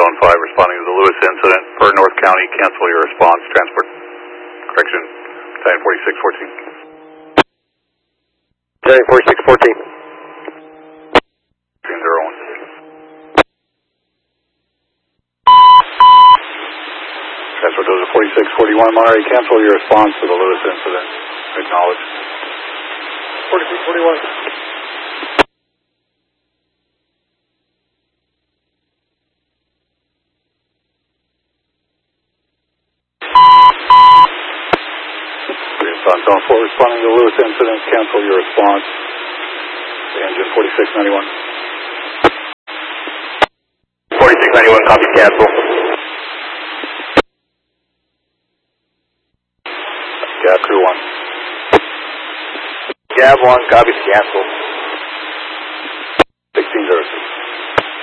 Zone 5 responding to the Lewis incident. Per North County, cancel your response. Transport. Correction. Battalion 4614. Battalion 4614. 01. Transport Dozer 4641. Monterey, cancel your response to the Lewis incident. Acknowledged. 4641. On Zone 4 responding to the Lewis incident, cancel your response. Engine 4691. 4691, copy, cancel. Gap crew 1. Gab 1, copy, cancel.